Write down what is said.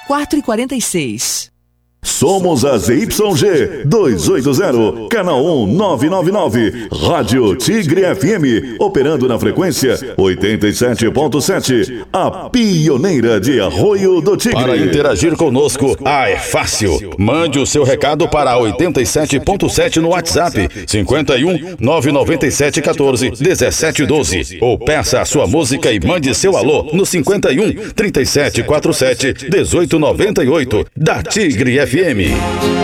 4h46. Somos a ZYG 280, canal 1999, Rádio Tigre FM, operando na frequência 87.7, a pioneira de Arroio do Tigre. Para interagir conosco, é fácil. Mande o seu recado para 87.7 no WhatsApp, 51 997 14 17 12. Ou peça a sua música e mande seu alô no 51 37 47 18 98, da Tigre FM.